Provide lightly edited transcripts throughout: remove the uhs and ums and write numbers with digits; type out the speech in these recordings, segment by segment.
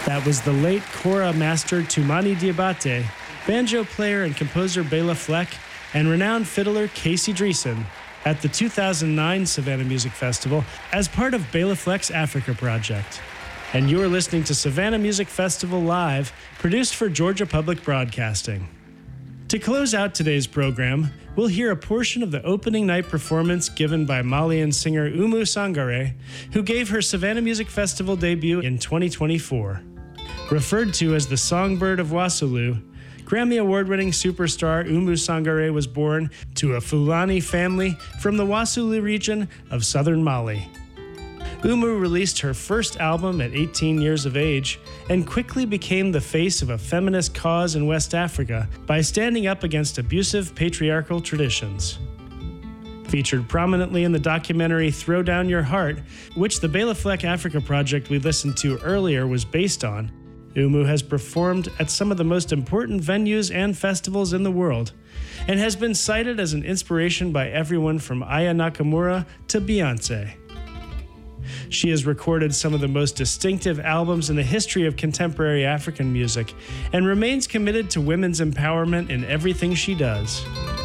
That was the late Kora master Toumani Diabate, banjo player and composer Bela Fleck, and renowned fiddler Casey Dreesen at the 2009 Savannah Music Festival as part of Bela Fleck's Africa Project. And you're listening to Savannah Music Festival Live, produced for Georgia Public Broadcasting. To close out today's program, we'll hear a portion of the opening night performance given by Malian singer Oumou Sangaré, who gave her Savannah Music Festival debut in 2024. Referred to as the Songbird of Wassoulou, Grammy Award-winning superstar Oumou Sangaré was born to a Fulani family from the Wassoulou region of southern Mali. Oumou released her first album at 18 years of age and quickly became the face of a feminist cause in West Africa by standing up against abusive patriarchal traditions. Featured prominently in the documentary Throw Down Your Heart, which the Bela Fleck Africa Project we listened to earlier was based on, Oumou has performed at some of the most important venues and festivals in the world, and has been cited as an inspiration by everyone from Aya Nakamura to Beyoncé. She has recorded some of the most distinctive albums in the history of contemporary African music and remains committed to women's empowerment in everything she does.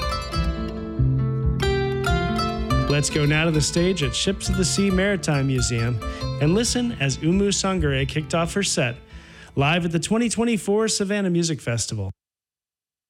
Let's go now to the stage at Ships of the Sea Maritime Museum and listen as Oumou Sangaré kicked off her set live at the 2024 Savannah Music Festival.